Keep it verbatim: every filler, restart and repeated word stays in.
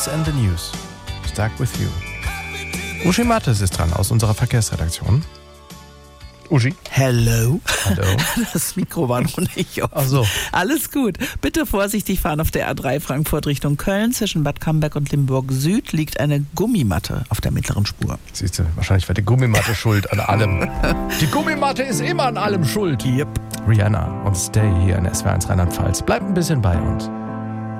News and the News. Stuck with you. Uschi Mattes ist dran aus unserer Verkehrsredaktion. Uschi? Hello. Hallo. Das Mikro war noch nicht offen. Ach so. Alles gut. Bitte vorsichtig fahren auf der A drei Frankfurt Richtung Köln. Zwischen Bad Camberg und Limburg Süd liegt eine Gummimatte auf der mittleren Spur. Siehst du, wahrscheinlich war die Gummimatte schuld an allem. Die Gummimatte ist immer an allem schuld. Yep. Rihanna und Stay hier in S W R eins Rheinland-Pfalz. Bleibt ein bisschen bei uns.